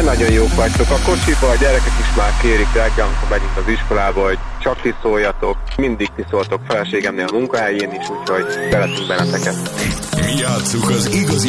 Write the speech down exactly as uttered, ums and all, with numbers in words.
nagyon jók vagytok. A kocsiba a gyerekek is már kérik reggel, amikor megyünk az iskolába, hogy csak ti szóljatok. Mindig ti szóltok feleségemnél a munkahelyén is, úgyhogy szeretünk benneteket. Mi játsszuk az igazi